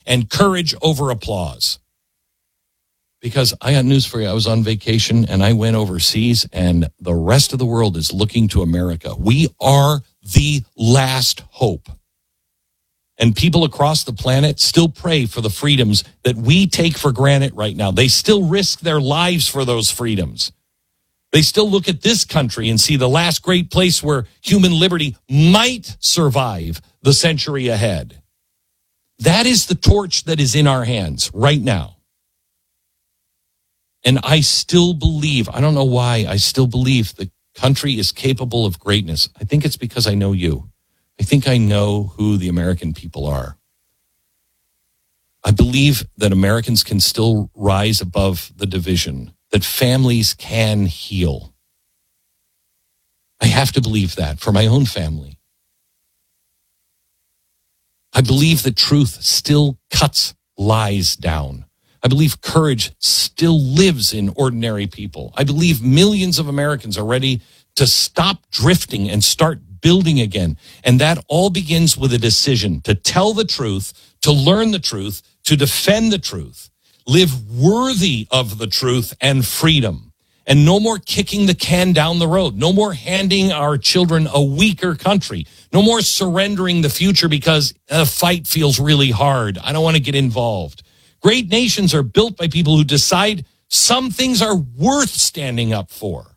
and courage over applause. Because I got news for you. I was on vacation and I went overseas, and the rest of the world is looking to America. We are the last hope. And people across the planet still pray for the freedoms that we take for granted right now. They still risk their lives for those freedoms. They still look at this country and see the last great place where human liberty might survive the century ahead. That is the torch that is in our hands right now. And I still believe, I don't know why, I still believe the country is capable of greatness. I think it's because I know you. I think I know who the American people are. I believe that Americans can still rise above the division, that families can heal. I have to believe that for my own family. I believe that truth still cuts lies down. I believe courage still lives in ordinary people. I believe millions of Americans are ready to stop drifting and start building again. And that all begins with a decision to tell the truth, to learn the truth, to defend the truth, live worthy of the truth and freedom. And no more kicking the can down the road. No more handing our children a weaker country. No more surrendering the future because a fight feels really hard. I don't want to get involved. Great nations are built by people who decide some things are worth standing up for.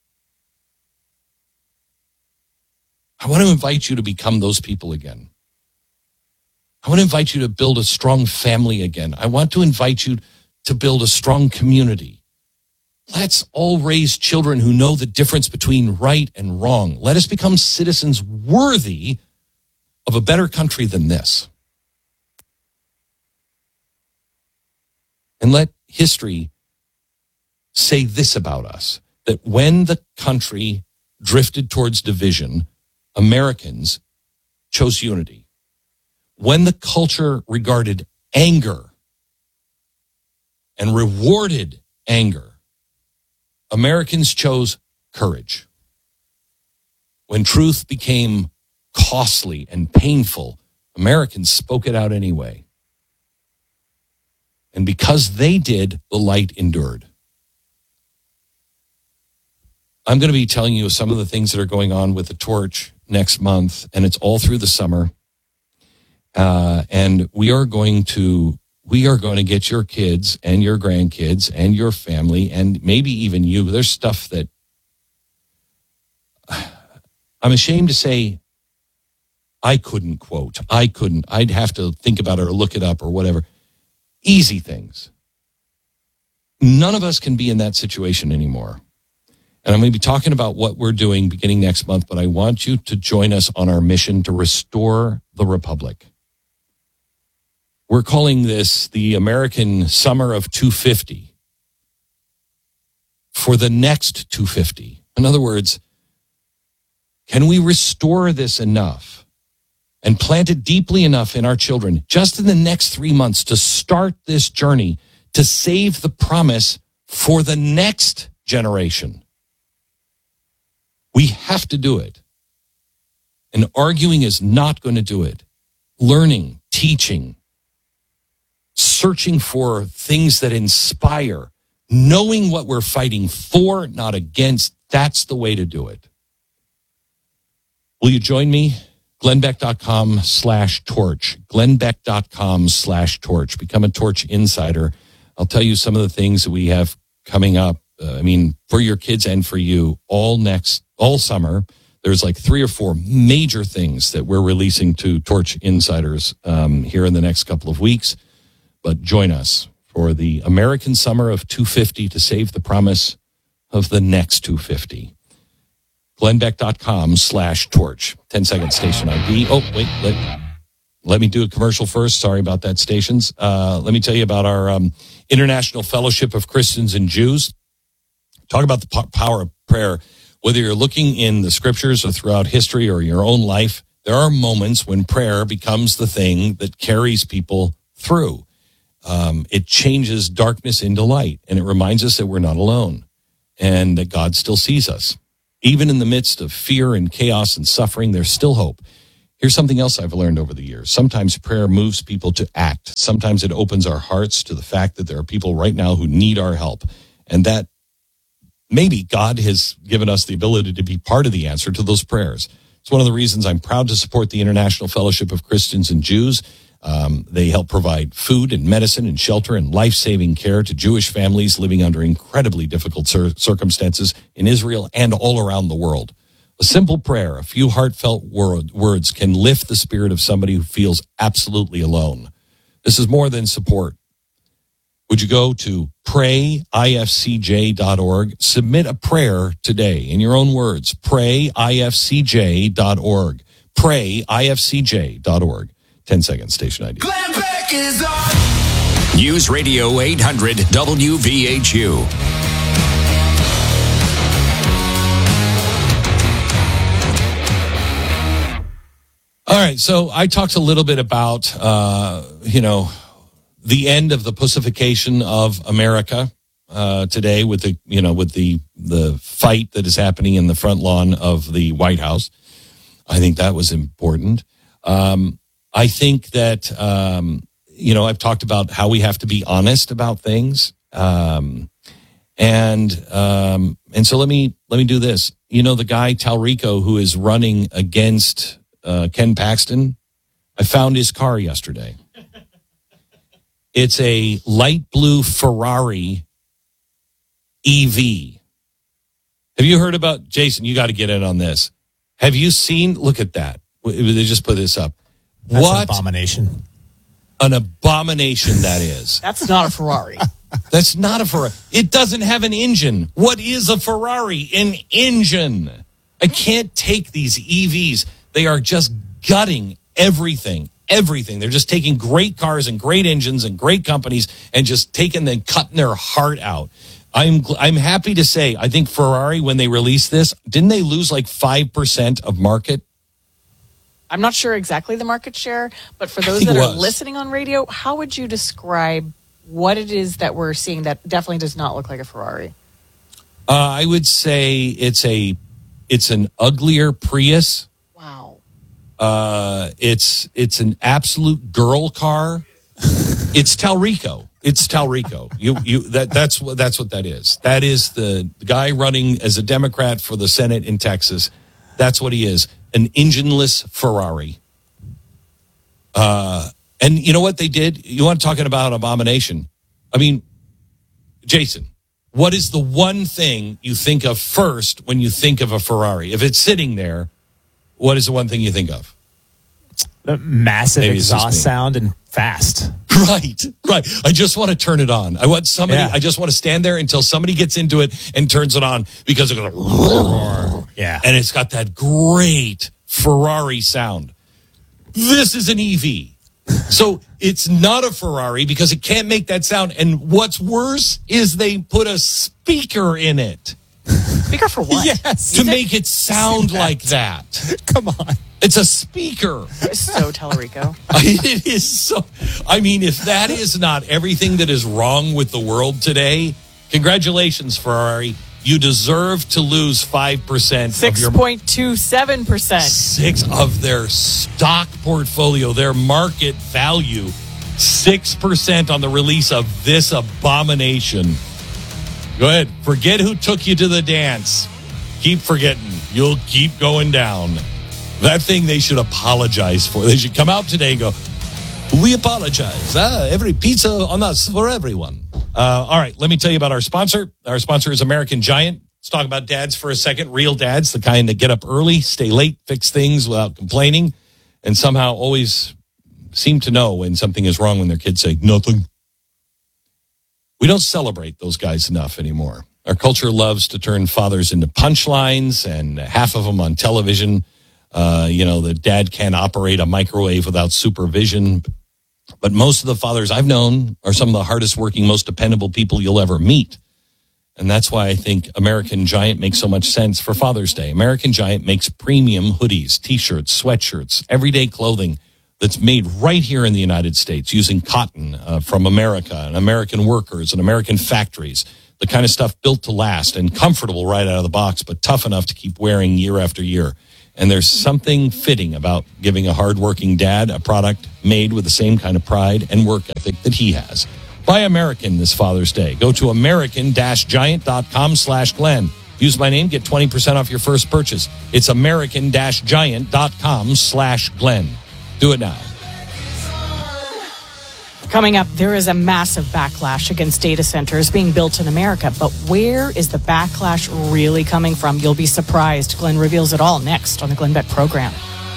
I want to invite you to become those people again. I want to invite you to build a strong family again. I want to invite you to build a strong community. Let's all raise children who know the difference between right and wrong. Let us become citizens worthy of a better country than this. And let history say this about us, that when the country drifted towards division, Americans chose unity. When the culture regarded anger and rewarded anger, Americans chose courage. When truth became costly and painful, Americans spoke it out anyway. And because they did, the light endured. I'm going to be telling you some of the things that are going on with the Torch next month, and it's all through the summer. And we are going to get your kids and your grandkids and your family and maybe even you. There's stuff that I'm ashamed to say I couldn't quote. I'd have to think about it or look it up or whatever. Easy things. None of us can be in that situation anymore. And I'm going to be talking about what we're doing beginning next month, but I want you to join us on our mission to restore the Republic. We're calling this the American Summer of 250 for the next 250. In other words, can we restore this enough and plant it deeply enough in our children just in the next 3 months to start this journey to save the promise for the next generation? We have to do it. And arguing is not going to do it. Learning, teaching, searching for things that inspire, knowing what we're fighting for, not against, that's the way to do it. Will you join me? glennbeck.com/torch. glennbeck.com/torch. Become a Torch insider. I'll tell you some of the things that we have coming up. For your kids and for you all summer. There's like 3 or 4 major things that we're releasing to Torch insiders here in the next couple of weeks. But join us for the American Summer of 250 to save the promise of the next 250. glennbeck.com/torch. 10-second station ID. Oh, wait, let me do a commercial first. Sorry about that, stations. Let me tell you about our International Fellowship of Christians and Jews. Talk about the power of prayer. Whether you're looking in the scriptures or throughout history or your own life, there are moments when prayer becomes the thing that carries people through. It changes darkness into light, and it reminds us that we're not alone and that God still sees us. Even in the midst of fear and chaos and suffering, there's still hope. Here's something else I've learned over the years. Sometimes prayer moves people to act. Sometimes it opens our hearts to the fact that there are people right now who need our help. And that maybe God has given us the ability to be part of the answer to those prayers. It's one of the reasons I'm proud to support the International Fellowship of Christians and Jews. They help provide food and medicine and shelter and life-saving care to Jewish families living under incredibly difficult circumstances in Israel and all around the world. A simple prayer, a few heartfelt words can lift the spirit of somebody who feels absolutely alone. This is more than support. Would you go to prayifcj.org, submit a prayer today in your own words, prayifcj.org, prayifcj.org. 10 seconds, station ID. Glenn Beck is on. News Radio 800 WVHU. All right, so I talked a little bit about, the end of the pussification of America today with the fight that is happening in the front lawn of the White House. I think that was important. I think that I've talked about how we have to be honest about things, and so let me do this. The guy Talrico who is running against Ken Paxton, I found his car yesterday. It's a light blue Ferrari EV. Have you heard about, Jason, you got to get in on this. Have you seen, look at that. They just put this up. That's what an abomination. An abomination that is. That's not a Ferrari. That's not a Ferrari. It doesn't have an engine. What is a Ferrari? An engine. I can't take these EVs. They are just gutting everything. They're just taking great cars and great engines and great companies and just cutting their heart out. I'm happy to say, I think Ferrari, when they released this, didn't they lose like 5% of market? I'm not sure exactly the market share, but for those that are listening on radio, how would you describe what it is that we're seeing that definitely does not look like a Ferrari? I would say it's an uglier Prius. Wow. It's an absolute girl car. It's Talrico. That's what that is. That is the guy running as a Democrat for the Senate in Texas. That's what he is. An engineless Ferrari. And you know what they did? You want to talk about abomination? I mean, Jason, what is the one thing you think of first when you think of a Ferrari? If it's sitting there, what is the one thing you think of? The massive exhaust sound and fast. Right. I just want to turn it on. I want somebody. Yeah. I just want to stand there until somebody gets into it and turns it on because it goes. Yeah. And it's got that great Ferrari sound. This is an EV. So it's not a Ferrari because it can't make that sound. And what's worse is they put a speaker in it. Speaker for what? Yes. To make it sound like that. Come on. It's a speaker. It's so Talrico. It is so. I mean, if that is not everything that is wrong with the world today, congratulations, Ferrari. You deserve to lose 5% of your 6.27%. 6 of their stock portfolio, their market value, 6% on the release of this abomination. Go ahead. Forget who took you to the dance. Keep forgetting. You'll keep going down. That thing they should apologize for. They should come out today and go, we apologize. Every pizza on us for everyone. All right, let me tell you about our sponsor. Our sponsor is American Giant. Let's talk about dads for a second. Real dads, the kind that get up early, stay late, fix things without complaining, and somehow always seem to know when something is wrong when their kids say nothing. We don't celebrate those guys enough anymore. Our culture loves to turn fathers into punchlines, and half of them on television. The dad can't operate a microwave without supervision. But most of the fathers I've known are some of the hardest working, most dependable people you'll ever meet. And that's why I think American Giant makes so much sense for Father's Day. American Giant makes premium hoodies, T-shirts, sweatshirts, everyday clothing that's made right here in the United States using cotton from America and American workers and American factories. The kind of stuff built to last and comfortable right out of the box, but tough enough to keep wearing year after year. And there's something fitting about giving a hardworking dad a product made with the same kind of pride and work ethic that he has. Buy American this Father's Day. Go to american-giant.com/Glenn. Use my name, get 20% off your first purchase. It's american-giant.com/Glenn. Do it now. Coming up, there is a massive backlash against data centers being built in America. But where is the backlash really coming from? You'll be surprised. Glenn reveals it all next on the Glenn Beck program.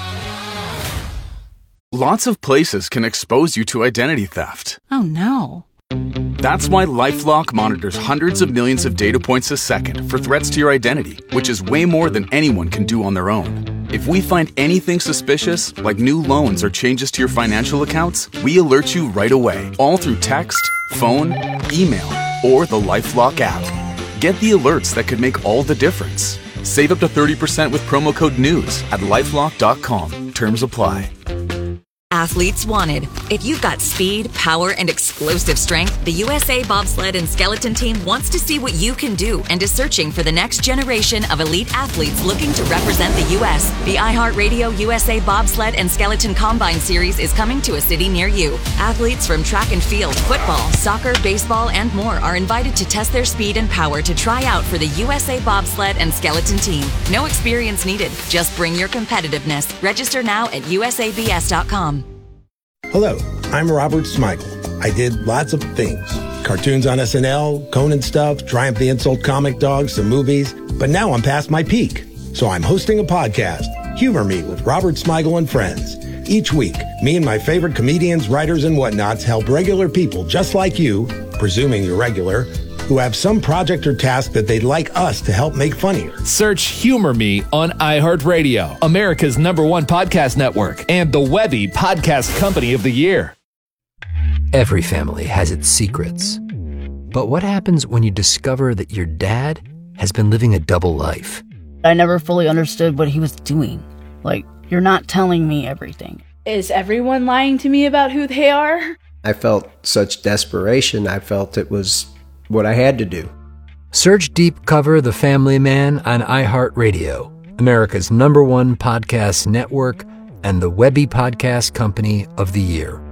Lots of places can expose you to identity theft. Oh, no. That's why LifeLock monitors hundreds of millions of data points a second for threats to your identity, which is way more than anyone can do on their own. If we find anything suspicious, like new loans or changes to your financial accounts, we alert you right away, all through text, phone, email, or the LifeLock app. Get the alerts that could make all the difference. Save up to 30% with promo code NEWS at LifeLock.com. Terms apply. Athletes wanted. If you've got speed, power, and explosive strength, the USA Bobsled and Skeleton Team wants to see what you can do and is searching for the next generation of elite athletes looking to represent the U.S. The iHeartRadio USA Bobsled and Skeleton Combine Series is coming to a city near you. Athletes from track and field, football, soccer, baseball, and more are invited to test their speed and power to try out for the USA Bobsled and Skeleton Team. No experience needed. Just bring your competitiveness. Register now at usabs.com. Hello, I'm Robert Smigel. I did lots of things. Cartoons on SNL, Conan stuff, Triumph the Insult Comic Dog, some movies. But now I'm past my peak. So I'm hosting a podcast, Humor Me with Robert Smigel and Friends. Each week, me and my favorite comedians, writers, and whatnots help regular people just like you, presuming you're regular, who have some project or task that they'd like us to help make funnier. Search Humor Me on iHeartRadio, America's #1 podcast network, and the Webby Podcast Company of the Year. Every family has its secrets. But what happens when you discover that your dad has been living a double life? I never fully understood what he was doing. Like, you're not telling me everything. Is everyone lying to me about who they are? I felt such desperation. I felt it was what I had to do. Search Deep Cover The Family Man on iHeartRadio, America's #1 podcast network, and the Webby Podcast Company of the Year.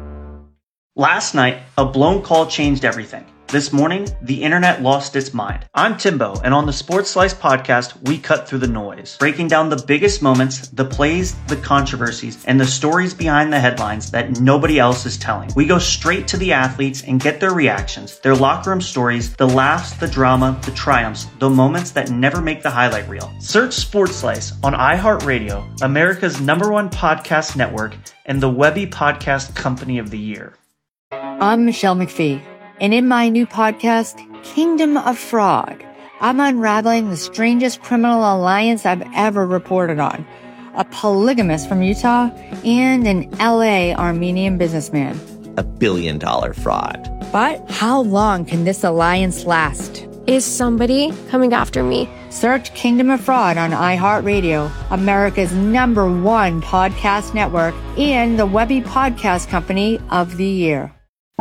Last night, a blown call changed everything. This morning, the internet lost its mind. I'm Timbo, and on the Sports Slice podcast, we cut through the noise, breaking down the biggest moments, the plays, the controversies, and the stories behind the headlines that nobody else is telling. We go straight to the athletes and get their reactions, their locker room stories, the laughs, the drama, the triumphs, the moments that never make the highlight reel. Search Sports Slice on iHeartRadio, America's #1 podcast network, and the Webby Podcast Company of the Year. I'm Michelle McPhee. And in my new podcast, Kingdom of Fraud, I'm unraveling the strangest criminal alliance I've ever reported on. A polygamist from Utah and an LA Armenian businessman. $1 billion fraud. But how long can this alliance last? Is somebody coming after me? Search Kingdom of Fraud on iHeartRadio, America's #1 podcast network, and the Webby Podcast Company of the Year.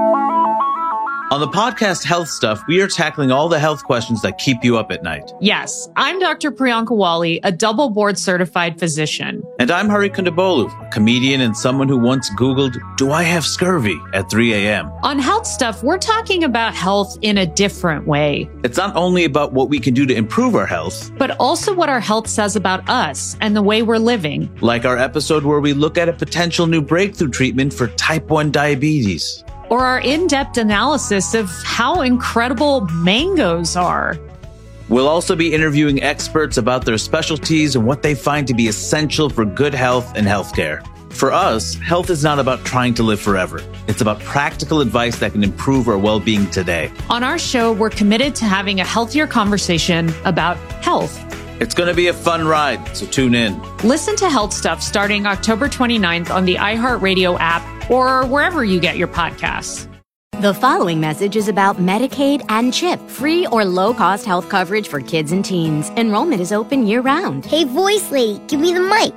On the podcast Health Stuff, we are tackling all the health questions that keep you up at night. Yes, I'm Dr. Priyanka Wali, a double board certified physician. And I'm Hari Kondabolu, a comedian and someone who once Googled, "Do I have scurvy?" at 3 a.m. On Health Stuff, we're talking about health in a different way. It's not only about what we can do to improve our health, but also what our health says about us and the way we're living. Like our episode where we look at a potential new breakthrough treatment for type 1 diabetes. Or our in-depth analysis of how incredible mangoes are. We'll also be interviewing experts about their specialties and what they find to be essential for good health and healthcare. For us, health is not about trying to live forever. It's about practical advice that can improve our well-being today. On our show, we're committed to having a healthier conversation about health. It's going to be a fun ride, so tune in. Listen to Health Stuff starting October 29th on the iHeartRadio app or wherever you get your podcasts. The following message is about Medicaid and CHIP, free or low-cost health coverage for kids and teens. Enrollment is open year-round. Hey, voice lady, give me the mic.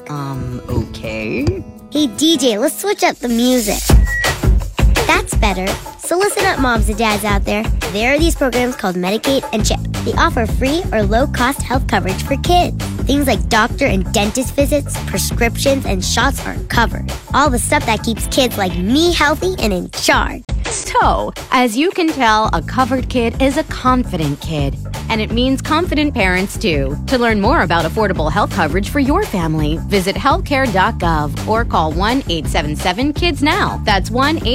Okay. Hey, DJ, let's switch up the music. That's better. So listen up, moms and dads out there. There are these programs called Medicaid and CHIP. They offer free or low-cost health coverage for kids. Things like doctor and dentist visits, prescriptions, and shots are covered. All the stuff that keeps kids like me healthy and in charge. So, as you can tell, a covered kid is a confident kid. And it means confident parents, too. To learn more about affordable health coverage for your family, visit healthcare.gov or call 1-877-KIDS-NOW. That's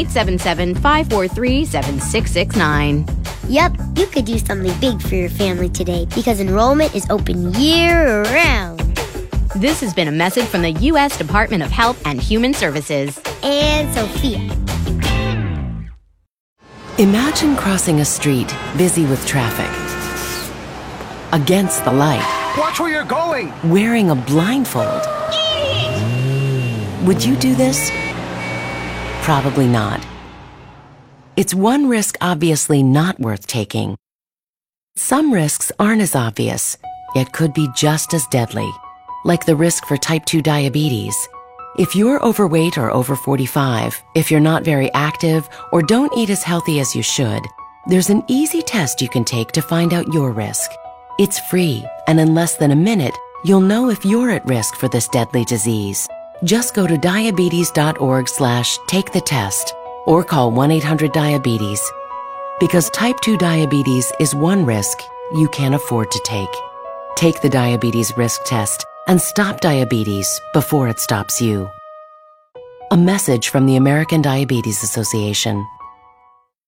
1-877-543-7669. Yep, you could do something big for your family today because enrollment is open year-round. This has been a message from the U.S. Department of Health and Human Services. And Sophia. Imagine crossing a street busy with traffic. Against the light. Watch where you're going! Wearing a blindfold. Would you do this? Probably not. It's one risk obviously not worth taking. Some risks aren't as obvious, yet could be just as deadly, like the risk for type 2 diabetes. If you're overweight or over 45, if you're not very active, or don't eat as healthy as you should, there's an easy test you can take to find out your risk. It's free, and in less than a minute, you'll know if you're at risk for this deadly disease. Just go to diabetes.org/take-the-test or call 1-800-DIABETES. Because type 2 diabetes is one risk you can't afford to take. Take the diabetes risk test and stop diabetes before it stops you. A message from the American Diabetes Association.